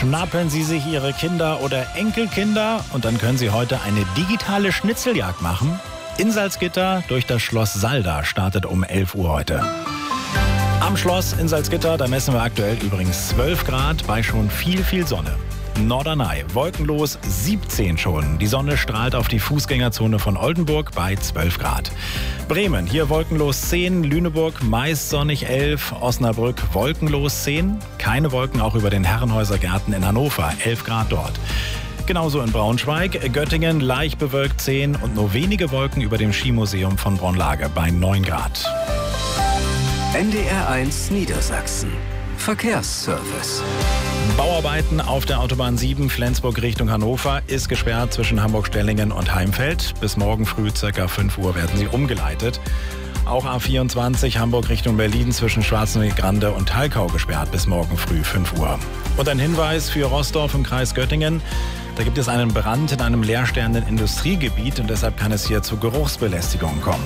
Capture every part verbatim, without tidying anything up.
Schnappen Sie sich Ihre Kinder oder Enkelkinder und dann können Sie heute eine digitale Schnitzeljagd machen. In Salzgitter durch das Schloss Salda startet um elf Uhr heute. Am Schloss in Salzgitter, da messen wir aktuell übrigens zwölf Grad bei schon viel, viel Sonne. Norderney, wolkenlos siebzehn schon. Die Sonne strahlt auf die Fußgängerzone von Oldenburg bei zwölf Grad. Bremen, hier wolkenlos zehn. Lüneburg, meist sonnig elf. Osnabrück, wolkenlos zehn. Keine Wolken auch über den Herrenhäuser Gärten in Hannover, elf Grad dort. Genauso in Braunschweig, Göttingen leicht bewölkt zehn und nur wenige Wolken über dem Skimuseum von Braunlage bei neun Grad. N D R eins Niedersachsen. Verkehrsservice. Bauarbeiten auf der Autobahn sieben Flensburg Richtung Hannover ist gesperrt zwischen Hamburg-Stellingen und Heimfeld. Bis morgen früh ca. fünf Uhr werden sie umgeleitet. Auch A vierundzwanzig Hamburg Richtung Berlin zwischen Schwarzenegg-Grande und Halkau gesperrt bis morgen früh fünf Uhr. Und ein Hinweis für Roßdorf im Kreis Göttingen. Da gibt es einen Brand in einem leerstehenden Industriegebiet und deshalb kann es hier zu Geruchsbelästigungen kommen.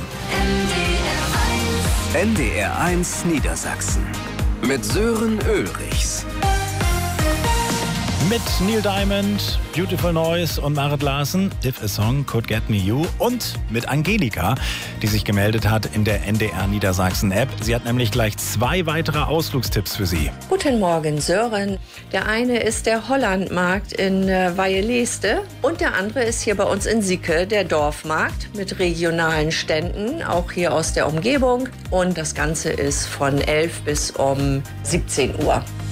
N D R eins Niedersachsen mit Sören Ulrichs. Mit Neil Diamond, Beautiful Noise und Marit Larsen, If a Song Could Get Me You und mit Angelika, die sich gemeldet hat in der N D R Niedersachsen App. Sie hat nämlich gleich zwei weitere Ausflugstipps für Sie. Guten Morgen, Sören. Der eine ist der Hollandmarkt in äh, Weihe-Leeste und der andere ist hier bei uns in Sicke, der Dorfmarkt mit regionalen Ständen, auch hier aus der Umgebung. Und das Ganze ist von elf bis um siebzehn Uhr.